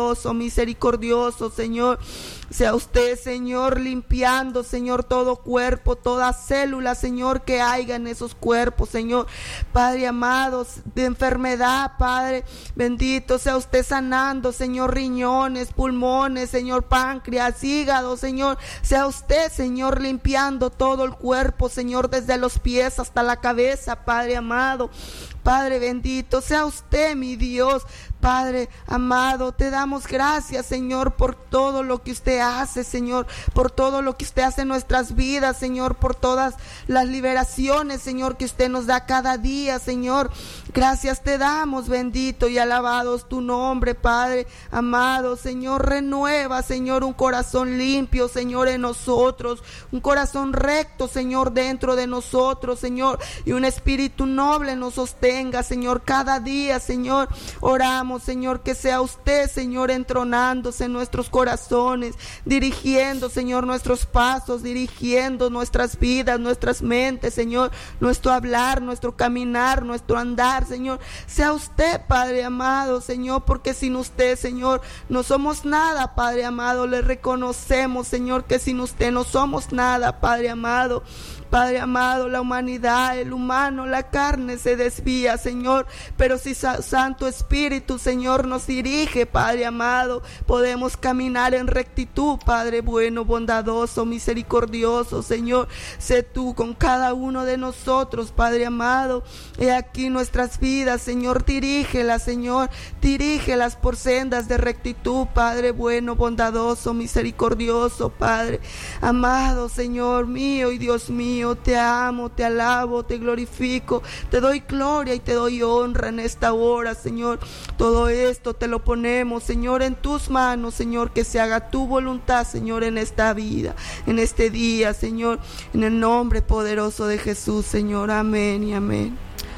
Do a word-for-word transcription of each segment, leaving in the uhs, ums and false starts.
misericordioso, Señor. Sea usted, Señor, limpiando, Señor, todo cuerpo, toda célula, Señor, que haya en esos cuerpos, Señor. Padre amado, de enfermedad, Padre bendito, sea usted sanando, Señor, riñones, pulmones, Señor, páncreas, hígado, Señor. Sea usted, Señor, limpiando todo el cuerpo, Señor, desde los pies hasta la cabeza, Padre amado. Padre bendito, sea usted, mi Dios. Padre amado, te damos gracias, Señor, por todo lo que usted hace, Señor, por todo lo que usted hace en nuestras vidas, Señor, por todas las liberaciones, Señor, que usted nos da cada día, Señor. Gracias te damos, bendito y alabado es tu nombre, Padre amado. Señor, renueva, Señor, un corazón limpio, Señor, en nosotros, un corazón recto, Señor, dentro de nosotros, Señor, y un espíritu noble nos sostenga, Señor, cada día, Señor. Oramos, Señor, que sea usted, Señor, entronándose en nuestros corazones, dirigiendo, Señor, nuestros pasos, dirigiendo nuestras vidas, nuestras mentes, Señor, nuestro hablar, nuestro caminar, nuestro andar, Señor. Sea usted, Padre amado, Señor, porque sin usted, Señor, no somos nada, Padre amado. Le reconocemos, Señor, que sin usted no somos nada, Padre amado. Padre amado, la humanidad, el humano, la carne se desvía, Señor, pero si Santo Espíritu, Señor, nos dirige, Padre amado, podemos caminar en rectitud, Padre bueno, bondadoso, misericordioso, Señor. Sé tú con cada uno de nosotros, Padre amado. He aquí nuestras vidas, Señor, dirígelas, Señor, dirígelas por sendas de rectitud, Padre bueno, bondadoso, misericordioso, Padre amado, Señor mío y Dios mío. Te amo, te alabo, te glorifico, te doy gloria y te doy honra en esta hora, Señor. Todo esto te lo ponemos, Señor, en tus manos, Señor, que se haga tu voluntad, Señor, en esta vida, en este día, Señor, en el nombre poderoso de Jesús, Señor. Amén y amén.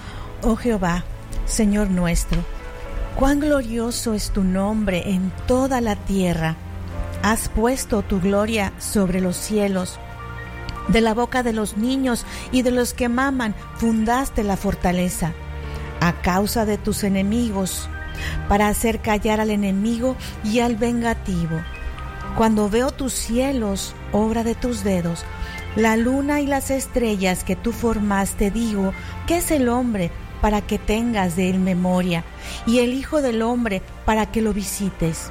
Oh Jehová, Señor nuestro, cuán glorioso es tu nombre en toda la tierra. Has puesto tu gloria sobre los cielos. De la boca de los niños y de los que maman fundaste la fortaleza, a causa de tus enemigos, para hacer callar al enemigo y al vengativo. Cuando veo tus cielos, obra de tus dedos, la luna y las estrellas que tú formaste, digo, ¿qué es el hombre para que tengas de él memoria, y el hijo del hombre para que lo visites?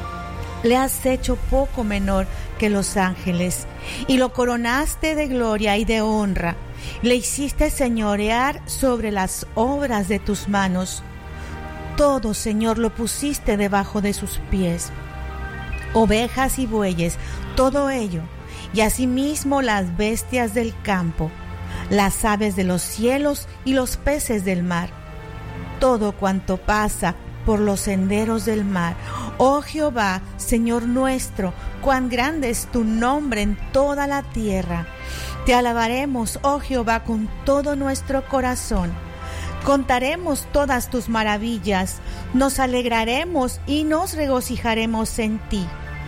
Le has hecho poco menor que los ángeles, y lo coronaste de gloria y de honra. Le hiciste señorear sobre las obras de tus manos. Todo, Señor, lo pusiste debajo de sus pies. Ovejas y bueyes, todo ello, y asimismo las bestias del campo, las aves de los cielos y los peces del mar. Todo cuanto pasa por los senderos del mar. Oh Jehová, Señor nuestro, cuán grande es tu nombre en toda la tierra. Te alabaremos, oh Jehová, con todo nuestro corazón. Contaremos todas tus maravillas, nos alegraremos y nos regocijaremos en ti.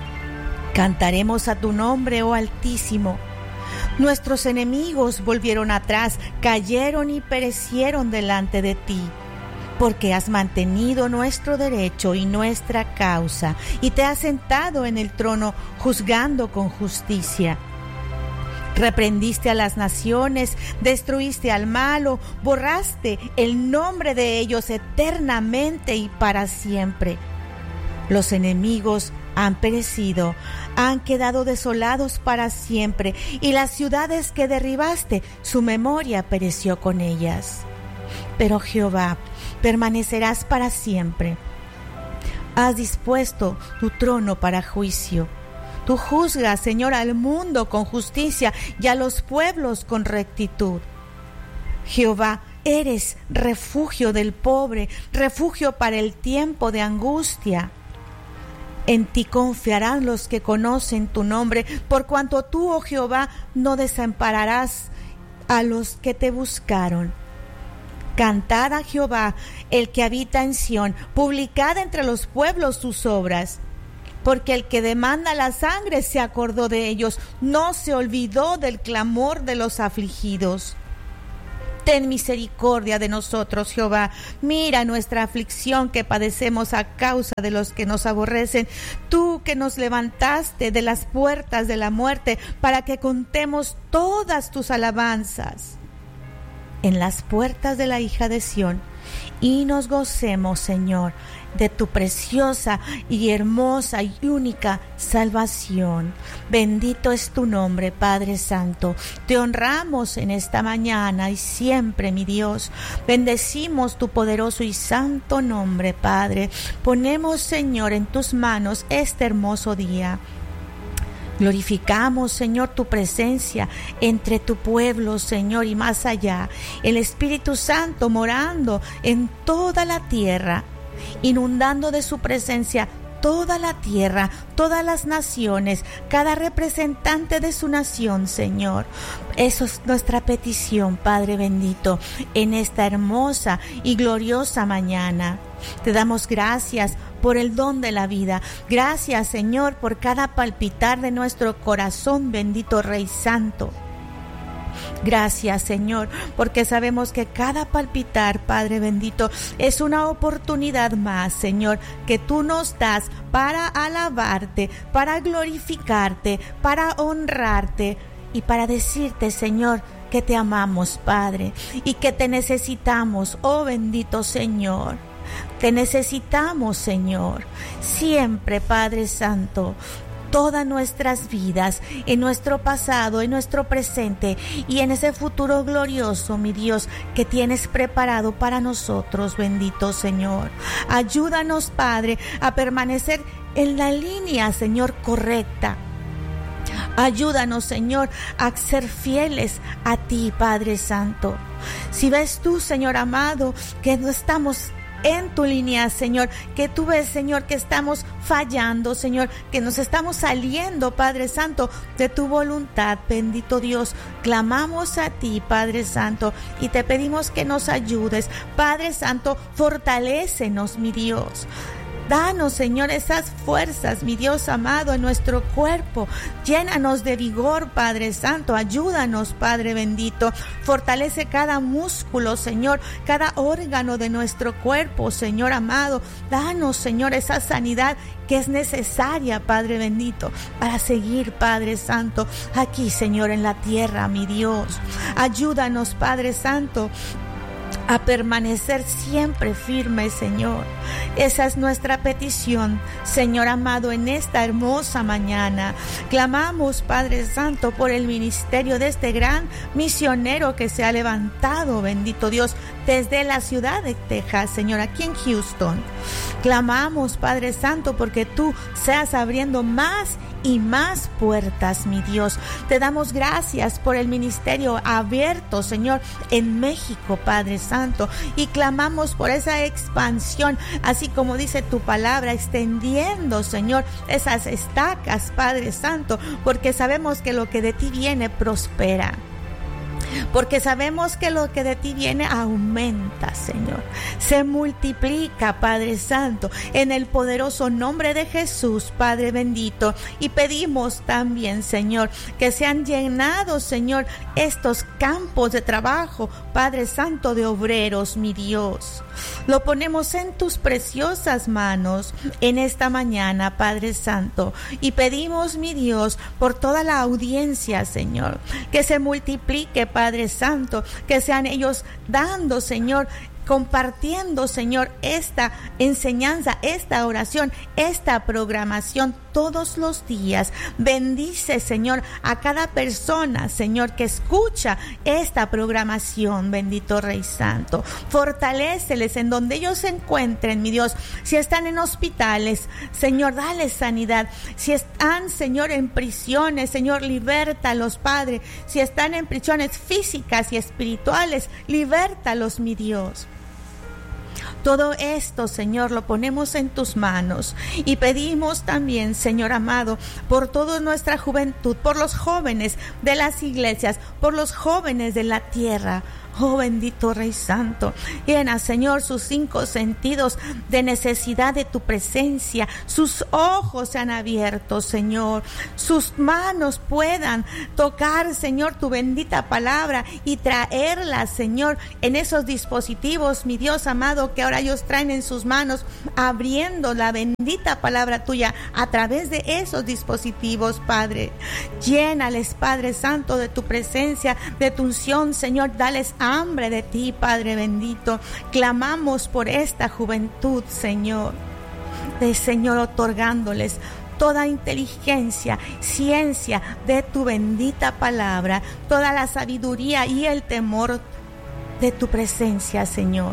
Cantaremos a tu nombre, oh Altísimo. Nuestros enemigos volvieron atrás, cayeron y perecieron delante de ti. Porque has mantenido nuestro derecho y nuestra causa, y te has sentado en el trono juzgando con justicia. Reprendiste a las naciones, destruiste al malo, borraste el nombre de ellos eternamente y para siempre. Los enemigos han perecido, han quedado desolados para siempre, y las ciudades que derribaste, su memoria pereció con ellas. Pero Jehová, permanecerás para siempre. Has dispuesto tu trono para juicio. Tú juzgas, Señor, al mundo con justicia y a los pueblos con rectitud. Jehová, eres refugio del pobre, refugio para el tiempo de angustia. En ti confiarán los que conocen tu nombre, por cuanto tú, oh Jehová, no desampararás a los que te buscaron. Cantad a Jehová, el que habita en Sión, publicad entre los pueblos sus obras. Porque el que demanda la sangre se acordó de ellos, no se olvidó del clamor de los afligidos. Ten misericordia de nosotros, Jehová. Mira nuestra aflicción que padecemos a causa de los que nos aborrecen. Tú que nos levantaste de las puertas de la muerte para que contemos todas tus alabanzas en las puertas de la hija de Sión, y nos gocemos, Señor, de tu preciosa y hermosa y única salvación. Bendito es tu nombre, Padre Santo. Te honramos en esta mañana y siempre, mi Dios. Bendecimos tu poderoso y santo nombre, Padre. Ponemos, Señor, en tus manos este hermoso día. Glorificamos, Señor, tu presencia entre tu pueblo, Señor, y más allá. El Espíritu Santo morando en toda la tierra, inundando de su presencia toda la tierra, todas las naciones, cada representante de su nación, Señor. Eso es nuestra petición, Padre bendito, en esta hermosa y gloriosa mañana. Te damos gracias por el don de la vida. Gracias, Señor, por cada palpitar de nuestro corazón, bendito Rey Santo. Gracias, Señor, porque sabemos que cada palpitar, Padre bendito, es una oportunidad más, Señor, que tú nos das para alabarte, para glorificarte, para honrarte y para decirte, Señor, que te amamos, Padre, y que te necesitamos, oh bendito Señor. Te necesitamos, Señor, siempre, Padre Santo. Todas nuestras vidas, en nuestro pasado, en nuestro presente y en ese futuro glorioso, mi Dios, que tienes preparado para nosotros, bendito Señor. Ayúdanos, Padre, a permanecer en la línea, Señor, correcta. Ayúdanos, Señor, a ser fieles a ti, Padre Santo. Si ves tú, Señor amado, que no estamos en tu línea, Señor, que tú ves, Señor, que estamos fallando, Señor, que nos estamos saliendo, Padre Santo, de tu voluntad, bendito Dios, clamamos a ti, Padre Santo, y te pedimos que nos ayudes, Padre Santo, fortalécenos, mi Dios. Danos, Señor, esas fuerzas, mi Dios amado, en nuestro cuerpo. Llénanos de vigor, Padre Santo. Ayúdanos, Padre bendito. Fortalece cada músculo, Señor, cada órgano de nuestro cuerpo, Señor amado. Danos, Señor, esa sanidad que es necesaria, Padre bendito, para seguir, Padre Santo, aquí, Señor, en la tierra, mi Dios. Ayúdanos, Padre Santo, a permanecer siempre firme, Señor. Esa es nuestra petición, Señor amado, en esta hermosa mañana. Clamamos, Padre Santo, por el ministerio de este gran misionero que se ha levantado, bendito Dios, desde la ciudad de Texas, Señor, aquí en Houston. Clamamos, Padre Santo, porque tú seas abriendo más y más puertas, mi Dios. Te damos gracias por el ministerio abierto, Señor, en México, Padre Santo, y clamamos por esa expansión, así como dice tu palabra, extendiendo, Señor, esas estacas, Padre Santo, porque sabemos que lo que de ti viene prospera. Porque sabemos que lo que de ti viene aumenta, Señor. Se multiplica, Padre Santo, en el poderoso nombre de Jesús, Padre bendito. Y pedimos también, Señor, que sean llenados, Señor, estos campos de trabajo, Padre Santo, de obreros, mi Dios. Lo ponemos en tus preciosas manos en esta mañana, Padre Santo. Y pedimos, mi Dios, por toda la audiencia, Señor, que se multiplique, Padre Santo, que sean ellos dando, Señor, compartiendo, Señor, esta enseñanza, esta oración, esta programación todos los días. Bendice, Señor, a cada persona, Señor, que escucha esta programación, bendito Rey Santo. Fortaléceles en donde ellos se encuentren, mi Dios. Si están en hospitales, Señor, dale sanidad. Si están, Señor, en prisiones, Señor, libértalos, Padre. Si están en prisiones físicas y espirituales, libértalos, mi Dios. Todo esto, Señor, lo ponemos en tus manos y pedimos también, Señor amado, por toda nuestra juventud, por los jóvenes de las iglesias, por los jóvenes de la tierra. Oh bendito Rey Santo, llena, Señor, sus cinco sentidos de necesidad de tu presencia. Sus ojos sean abiertos, Señor. Sus manos puedan tocar, Señor, tu bendita palabra y traerla, Señor, en esos dispositivos, mi Dios amado, que ahora ellos traen en sus manos, abriendo la bendita palabra tuya a través de esos dispositivos, Padre. Llénales, Padre Santo, de tu presencia, de tu unción, Señor. Dales hambre de ti, Padre bendito. Clamamos por esta juventud, Señor, de Señor, otorgándoles toda inteligencia, ciencia de tu bendita palabra, toda la sabiduría y el temor de tu presencia, Señor.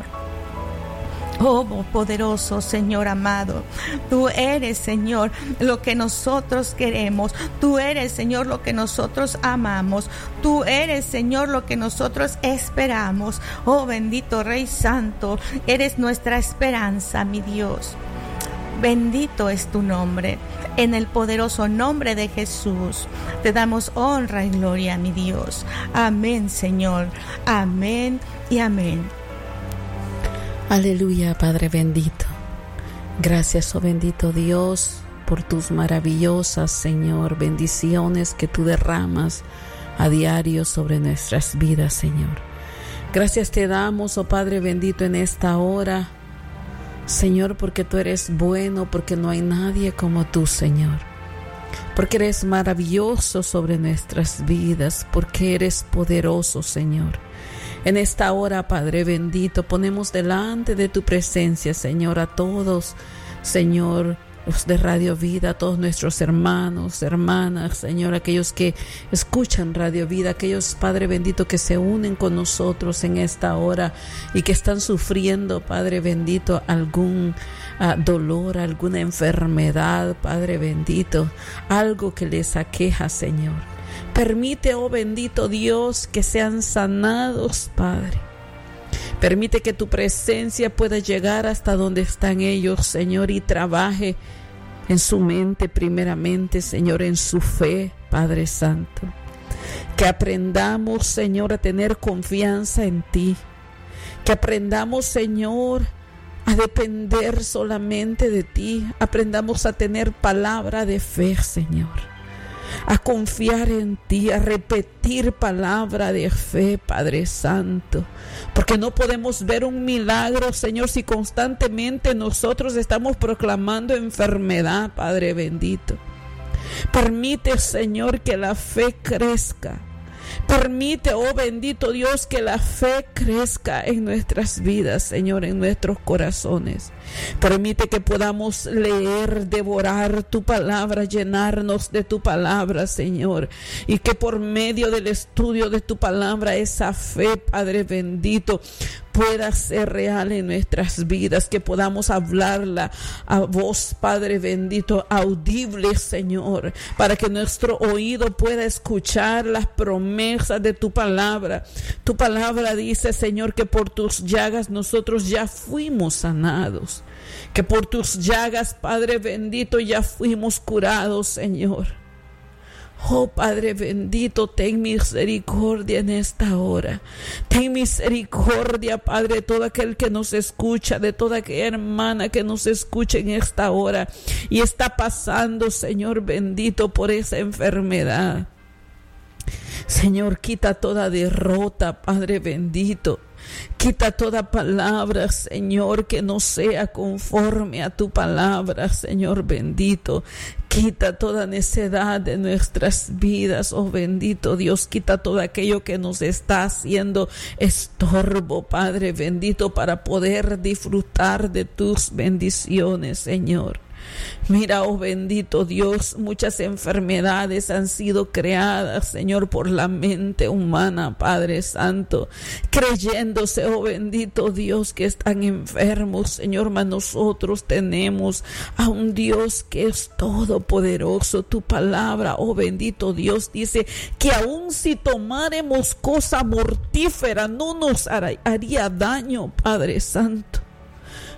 Oh poderoso Señor amado, tú eres, Señor, lo que nosotros queremos. Tú eres, Señor, lo que nosotros amamos. Tú eres, Señor, lo que nosotros esperamos. Oh bendito Rey Santo, eres nuestra esperanza, mi Dios. Bendito es tu nombre. En el poderoso nombre de Jesús te damos honra y gloria, mi Dios. Amén, Señor. Amén y amén. Aleluya, Padre bendito. Gracias, oh bendito Dios, por tus maravillosas, Señor, bendiciones que tú derramas a diario sobre nuestras vidas, Señor. Gracias te damos, oh Padre bendito, en esta hora, Señor, porque tú eres bueno, porque no hay nadie como tú, Señor. Porque eres maravilloso sobre nuestras vidas, porque eres poderoso, Señor. En esta hora, Padre bendito, ponemos delante de tu presencia, Señor, a todos, Señor, los de Radio Vida, a todos nuestros hermanos, hermanas, Señor, aquellos que escuchan Radio Vida, aquellos, Padre bendito, que se unen con nosotros en esta hora y que están sufriendo, Padre bendito, algún uh, dolor, alguna enfermedad, Padre bendito, algo que les aqueja, Señor. Permite, oh bendito Dios, que sean sanados, Padre. Permite que tu presencia pueda llegar hasta donde están ellos, Señor, y trabaje en su mente primeramente, Señor, en su fe, Padre Santo. Que aprendamos, Señor, a tener confianza en ti. Que aprendamos, Señor, a depender solamente de ti. Aprendamos a tener palabra de fe, Señor. A confiar en ti, a repetir palabra de fe, Padre Santo, porque no podemos ver un milagro, Señor, si constantemente nosotros estamos proclamando enfermedad, Padre bendito. Permite, Señor, que la fe crezca. Permite, oh bendito Dios, que la fe crezca en nuestras vidas, Señor, en nuestros corazones. Permite que podamos leer, devorar tu palabra, llenarnos de tu palabra, Señor, y que por medio del estudio de tu palabra esa fe, Padre bendito, pueda ser real en nuestras vidas, que podamos hablarla a voz, Padre bendito, audible, Señor, para que nuestro oído pueda escuchar las promesas de tu palabra. Tu palabra dice, Señor, que por tus llagas nosotros ya fuimos sanados, que por tus llagas, Padre bendito, ya fuimos curados, Señor. Oh Padre bendito, ten misericordia en esta hora. Ten misericordia, Padre, de todo aquel que nos escucha, de toda aquella hermana que nos escucha en esta hora y está pasando, Señor bendito, por esa enfermedad. Señor, quita toda derrota, Padre bendito. Quita toda palabra, Señor, que no sea conforme a tu palabra, Señor bendito. Quita toda necedad de nuestras vidas, oh bendito Dios. Quita todo aquello que nos está haciendo estorbo, Padre bendito, para poder disfrutar de tus bendiciones, Señor. Mira, oh bendito Dios, muchas enfermedades han sido creadas, Señor, por la mente humana, Padre Santo, creyéndose, oh bendito Dios, que están enfermos, Señor, mas nosotros tenemos a un Dios que es todopoderoso. Tu palabra, oh bendito Dios, dice que aun si tomáremos cosa mortífera no nos haría daño, Padre Santo.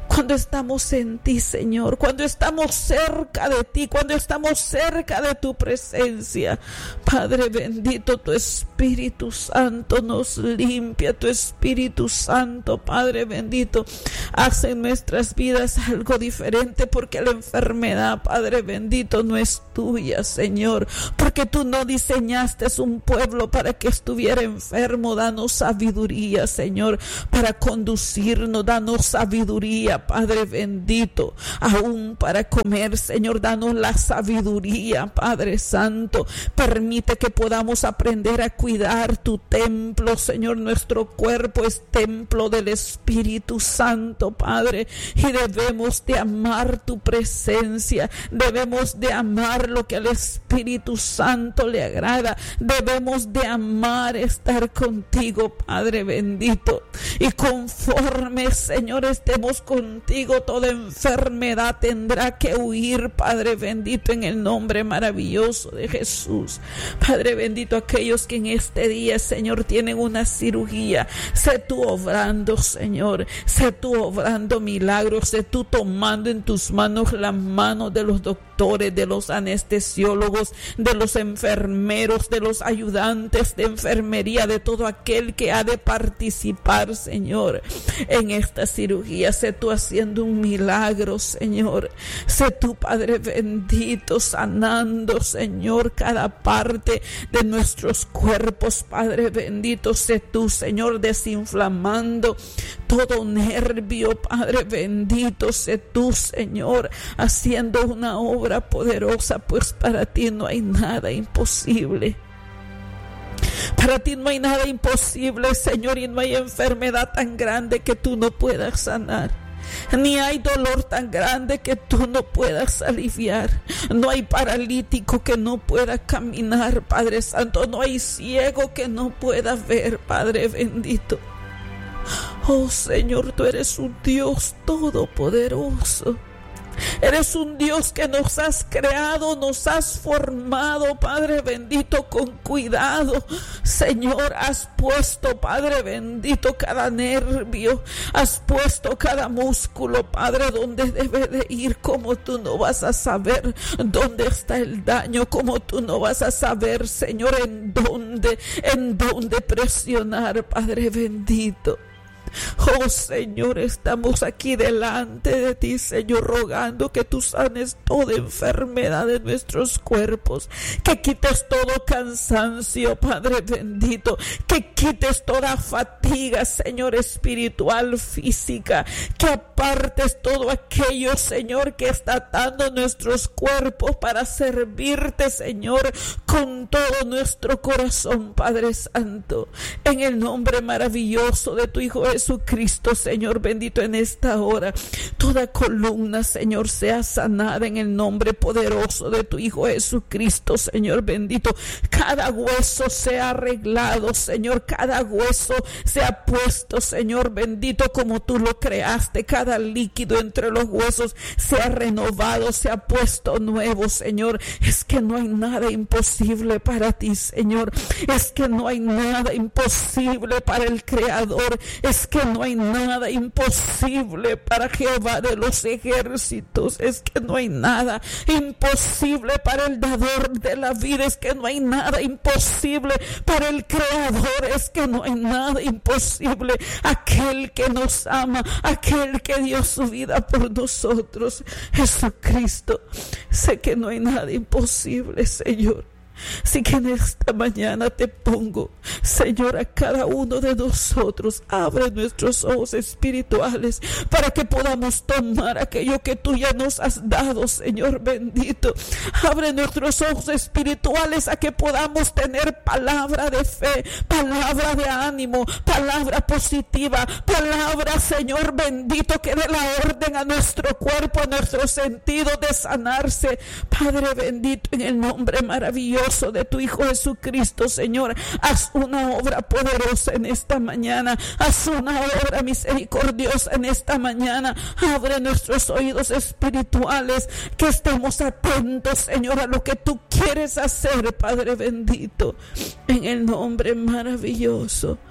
cuando estamos en ti, Señor, cuando estamos cerca de ti, cuando estamos cerca de tu presencia. Padre bendito, tu Espíritu Santo nos limpia, tu Espíritu Santo, Padre bendito, hace en nuestras vidas algo diferente, porque la enfermedad, Padre bendito, no es tuya, Señor, porque tú no diseñaste un pueblo para que estuviera enfermo. Danos sabiduría, Señor, para conducirnos, danos sabiduría, Padre bendito, aún para comer, Señor, danos la sabiduría, Padre Santo. Permite que podamos aprender a cuidar tu templo, Señor. Nuestro cuerpo es templo del Espíritu Santo, Padre, y debemos de amar tu presencia, debemos de amar lo que al Espíritu Santo le agrada, debemos de amar estar contigo, Padre bendito, y conforme, Señor, estemos contigo, toda enfermedad tendrá que huir, Padre bendito, en el nombre maravilloso de Jesús. Padre bendito, aquellos que en este día, Señor, tienen una cirugía, sé tú obrando, Señor, sé tú obrando milagros, sé tú tomando en tus manos las manos de los doctores, de los anestesiólogos, de los enfermeros, de los ayudantes de enfermería, de todo aquel que ha de participar, Señor, en esta cirugía. Sé tú haciendo un milagro, Señor. Sé tú, Padre bendito, sanando, Señor, cada parte de nuestros cuerpos, Padre bendito. Sé tú, Señor, desinflamando todo nervio, Padre bendito. Sé tú, Señor, haciendo una obra poderosa, pues para ti no hay nada imposible. Para ti no hay nada imposible, Señor, y no hay enfermedad tan grande que tú no puedas sanar. Ni hay dolor tan grande que tú no puedas aliviar. No hay paralítico que no pueda caminar, Padre Santo. No hay ciego que no pueda ver, Padre bendito. Oh, Señor, tú eres un Dios todopoderoso. Eres un Dios que nos has creado, nos has formado, Padre bendito, con cuidado. Señor, has puesto, Padre bendito, cada nervio, has puesto cada músculo, Padre, donde debe de ir. Como tú no vas a saber dónde está el daño, como tú no vas a saber, Señor, en dónde, en dónde presionar, Padre bendito. Oh, Señor, estamos aquí delante de ti, Señor, rogando que tú sanes toda enfermedad de nuestros cuerpos, que quites todo cansancio, Padre bendito, que quites toda fatiga, Señor, espiritual, física, que apartes todo aquello, Señor, que está atando nuestros cuerpos para servirte, Señor, con todo nuestro corazón, Padre Santo, en el nombre maravilloso de tu Hijo Jesucristo, Señor bendito, en esta hora toda columna, Señor, sea sanada en el nombre poderoso de tu Hijo Jesucristo, Señor bendito. Cada hueso sea arreglado, Señor, cada hueso sea puesto, Señor bendito, como tú lo creaste. Cada líquido entre los huesos sea renovado, sea puesto nuevo, Señor. Es que no hay nada imposible para ti, Señor. Es que no hay nada imposible para el Creador. Es que no hay nada imposible para Jehová de los ejércitos. Es que no hay nada imposible para el dador de la vida. Es que no hay nada imposible para el Creador. Es que no hay nada imposible. Aquel que nos ama, aquel que dio su vida por nosotros, Jesucristo. Sé que no hay nada imposible, Señor. Así que en esta mañana te pongo, Señor, a cada uno de nosotros. Abre nuestros ojos espirituales para que podamos tomar aquello que tú ya nos has dado, Señor bendito. Abre nuestros ojos espirituales a que podamos tener palabra de fe, palabra de ánimo, palabra positiva, palabra, Señor bendito, que dé la orden a nuestro cuerpo, a nuestro sentido de sanarse. Padre bendito, en el nombre maravilloso de tu Hijo Jesucristo, Señor, haz una obra poderosa en esta mañana, haz una obra misericordiosa en esta mañana. Abre nuestros oídos espirituales, que estemos atentos, Señor, a lo que tú quieres hacer, Padre bendito, en el nombre maravilloso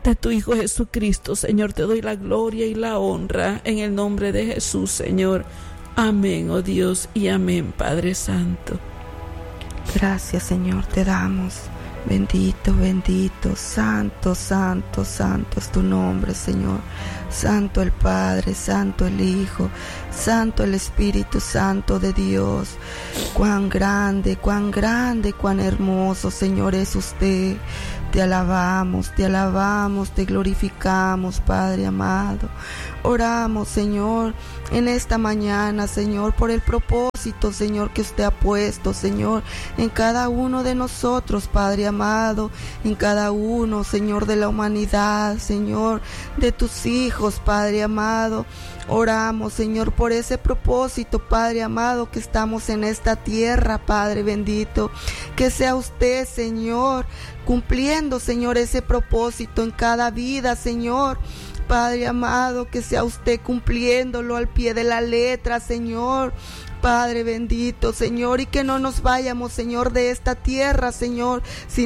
de tu Hijo Jesucristo, Señor, te doy la gloria y la honra en el nombre de Jesús, Señor. Amén, oh Dios, y amén, Padre Santo. Gracias, Señor, te damos. Bendito, bendito, santo, santo, santo es tu nombre, Señor. Santo el Padre, santo el Hijo, santo el Espíritu Santo de Dios. Cuán grande, cuán grande, cuán hermoso, Señor, es usted. Te alabamos, te alabamos, te glorificamos, Padre amado. Oramos, Señor, en esta mañana, Señor, por el propósito, Señor, que usted ha puesto, Señor, en cada uno de nosotros, Padre amado, en cada uno, Señor, de la humanidad, Señor, de tus hijos, Padre amado. Oramos, Señor, por ese propósito, Padre amado, que estamos en esta tierra, Padre bendito. Que sea usted, Señor, cumpliendo, Señor, ese propósito en cada vida, Señor. Padre amado, que sea usted cumpliéndolo al pie de la letra, Señor. Padre bendito, Señor, y que no nos vayamos, Señor, de esta tierra, Señor, sin